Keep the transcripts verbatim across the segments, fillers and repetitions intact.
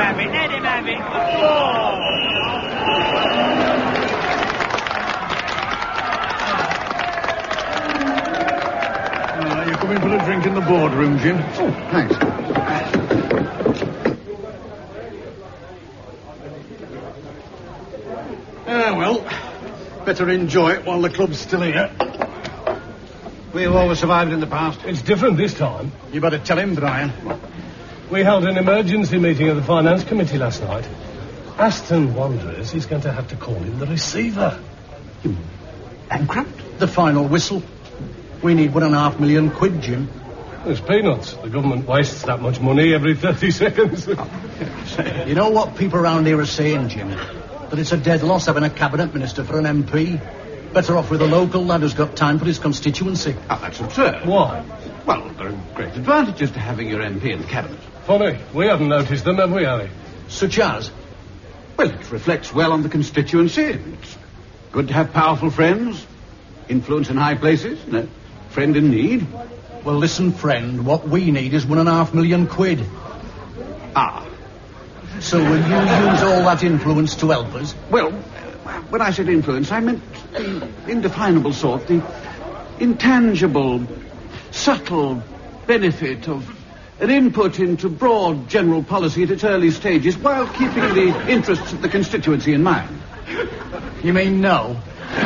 have it, let him have it. Oh! Uh, you come in for a drink in the boardroom, Jim? Oh, thanks. Ah, well, better enjoy it while the club's still here. We've always survived in the past. It's different this time. You better tell him, Brian. We held an emergency meeting of the Finance Committee last night. Aston Wanderers is going to have to call in the receiver. Bankrupt? The final whistle. We need one and a half million quid, Jim. It's peanuts. The government wastes that much money every thirty seconds. You know what people around here are saying, Jim? That it's a dead loss having a cabinet minister for an M P. Better off with a local lad who's got time for his constituency. Oh, that's absurd. Why? Well, there are great advantages to having your M P in the cabinet. Funny. We haven't noticed them, have we, Harry? Such as? Well, it reflects well on the constituency. It's good to have powerful friends, influence in high places, and a friend in need. Well, listen, friend, what we need is one and a half million quid. Ah. So will you use all that influence to help us? Well, when I said influence, I meant the indefinable sort, the intangible, subtle benefit of an input into broad general policy at its early stages while keeping the interests of the constituency in mind. You mean no?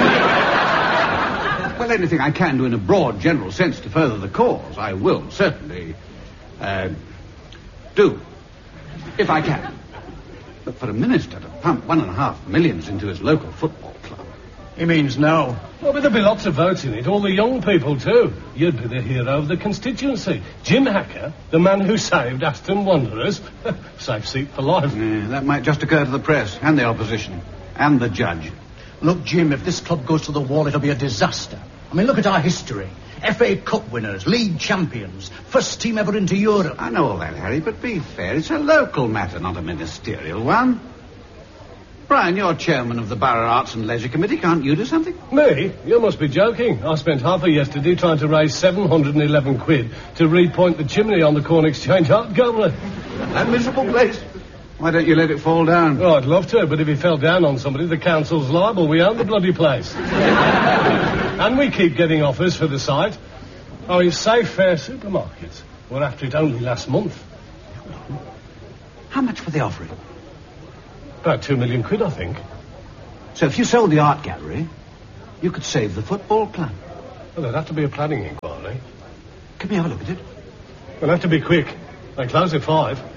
Well, anything I can do in a broad general sense to further the cause, I will certainly uh, do, if I can. But for a minister to pump one and a half millions into his local football club... He means no. Well, but there'll be lots of votes in it, all the young people, too. You'd be the hero of the constituency. Jim Hacker, the man who saved Aston Wanderers. Safe seat for life. Yeah, that might just occur to the press and the opposition and the judge. Look, Jim, if this club goes to the wall, it'll be a disaster. I mean, look at our history. F A Cup winners, league champions, first team ever into Europe. I know all that, Harry, but be fair. It's a local matter, not a ministerial one. Brian, you're chairman of the Borough Arts and Leisure Committee. Can't you do something? Me? You must be joking. I spent half of yesterday trying to raise seven hundred eleven quid to repoint the chimney on the Corn Exchange Art Gallery. That miserable place. Why don't you let it fall down? Oh, I'd love to, but if it fell down on somebody, the council's liable. We own the bloody place. And we keep getting offers for the site. Oh, it's Safe Fair Supermarkets. We're after it only last month. How much were they offering? About two million quid, I think. So if you sold the art gallery, you could save the football club. Well, there'd have to be a planning inquiry. Can we have a look at it? We'll have to be quick. They close at five.